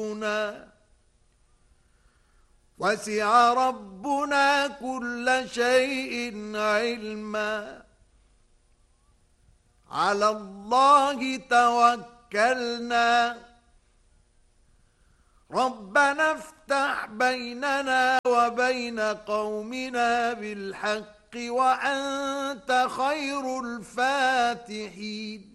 وسع ربنا كل شيء علما على الله توكلنا ربنا افتح بيننا وبين قومنا بالحق وأنت خير الفاتحين